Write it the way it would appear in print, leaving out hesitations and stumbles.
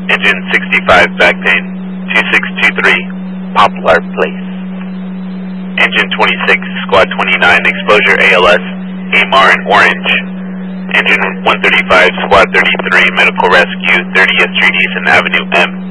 Engine 65, back pain, 2623, Poplar Place. Engine 26, Squad 29, exposure ALS, AMR in orange. Engine 135, Squad 33, medical rescue, 30th Street East and Avenue M.